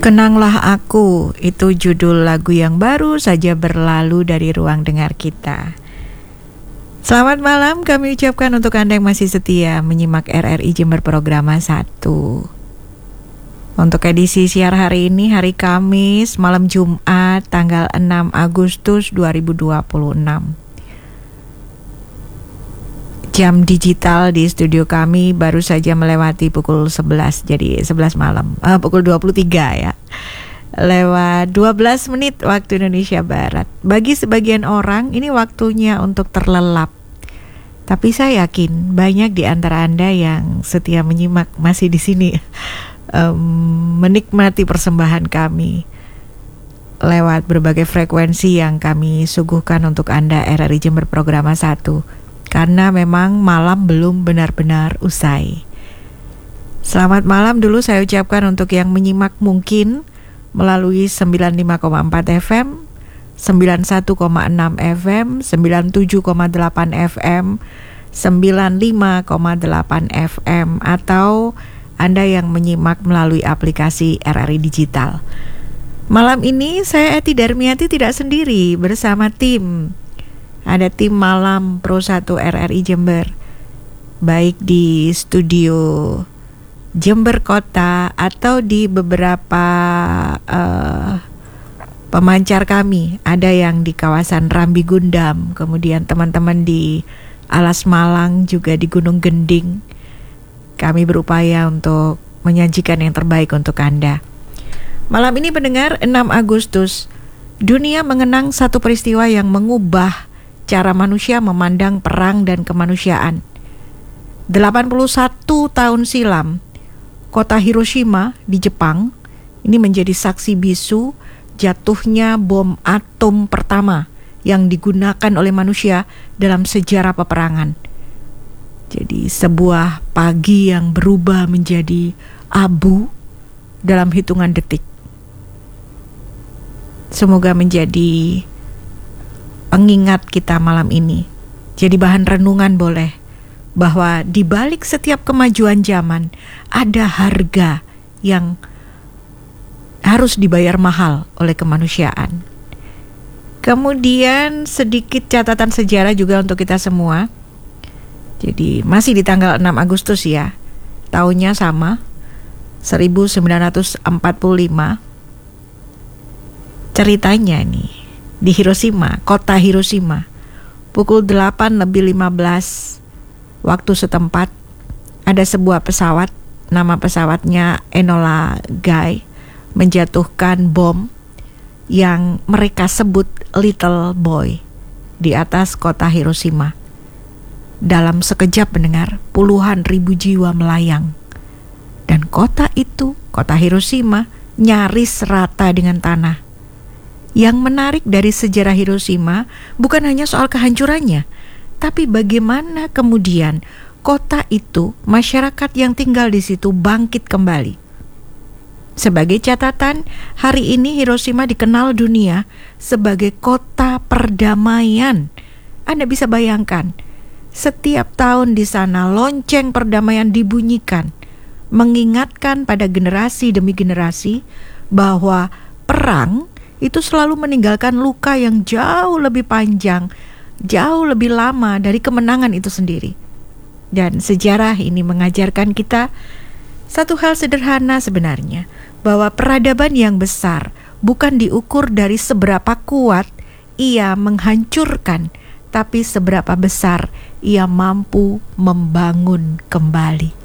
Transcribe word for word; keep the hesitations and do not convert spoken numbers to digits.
Kenanglah Aku, itu judul lagu yang baru saja berlalu dari ruang dengar kita. Selamat malam kami ucapkan untuk Anda yang masih setia menyimak R R I Jember Programa satu. Untuk edisi siar hari ini, hari Kamis, malam Jumat, tanggal enam Agustus dua ribu dua puluh enam. Jam digital di studio kami baru saja melewati pukul sebelas, jadi sebelas malam, uh, pukul dua puluh tiga ya. Lewat dua belas menit waktu Indonesia Barat. Bagi sebagian orang ini waktunya untuk terlelap. Tapi saya yakin banyak di antara Anda yang setia menyimak masih di sini um, menikmati persembahan kami lewat berbagai frekuensi yang kami suguhkan untuk Anda R R I Jember Programa satu. Karena memang malam belum benar-benar usai. Selamat malam dulu saya ucapkan untuk yang menyimak mungkin melalui sembilan puluh lima koma empat F M, sembilan puluh satu koma enam F M, sembilan puluh tujuh koma delapan F M, sembilan puluh lima koma delapan F M, atau Anda yang menyimak melalui aplikasi R R I Digital. Malam ini saya Eti Darmiati tidak sendiri, bersama tim. Ada tim malam Pro satu R R I Jember, baik di studio Jember Kota atau di beberapa uh, pemancar kami. Ada yang di kawasan Rambi Gundam, kemudian teman-teman di Alas Malang, juga di Gunung Gending. Kami berupaya untuk menyajikan yang terbaik untuk Anda. Malam ini pendengar, enam Agustus, dunia mengenang satu peristiwa yang mengubah cara manusia memandang perang dan kemanusiaan. delapan puluh satu tahun silam, kota Hiroshima di Jepang ini menjadi saksi bisu jatuhnya bom atom pertama yang digunakan oleh manusia dalam sejarah peperangan. Jadi sebuah pagi yang berubah menjadi abu dalam hitungan detik. Semoga menjadi pengingat kita malam ini. Jadi bahan renungan boleh, bahwa di balik setiap kemajuan zaman ada harga yang harus dibayar mahal oleh kemanusiaan. Kemudian sedikit catatan sejarah juga untuk kita semua. Jadi masih di tanggal enam Agustus ya. Tahunnya sama, seribu sembilan ratus empat puluh lima. Ceritanya nih, di Hiroshima, kota Hiroshima, pukul delapan lebih lima belas waktu setempat, ada sebuah pesawat, nama pesawatnya Enola Gay, menjatuhkan bom yang mereka sebut Little Boy di atas kota Hiroshima. Dalam sekejap mendengar puluhan ribu jiwa melayang. Dan kota itu, kota Hiroshima, nyaris rata dengan tanah. Yang menarik dari sejarah Hiroshima bukan hanya soal kehancurannya, tapi bagaimana kemudian kota itu, masyarakat yang tinggal di situ bangkit kembali. Sebagai catatan, hari ini Hiroshima dikenal dunia sebagai kota perdamaian. Anda bisa bayangkan, setiap tahun di sana lonceng perdamaian dibunyikan, mengingatkan pada generasi demi generasi bahwa perang itu selalu meninggalkan luka yang jauh lebih panjang, jauh lebih lama dari kemenangan itu sendiri. Dan sejarah ini mengajarkan kita satu hal sederhana sebenarnya, bahwa peradaban yang besar bukan diukur dari seberapa kuat ia menghancurkan, tapi seberapa besar ia mampu membangun kembali.